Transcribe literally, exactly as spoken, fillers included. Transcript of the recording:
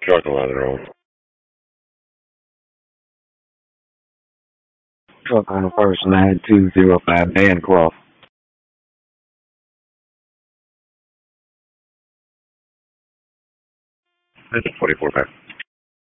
Truck on the road. Truck on the first nine two zero five Bancroft. That's forty-four five.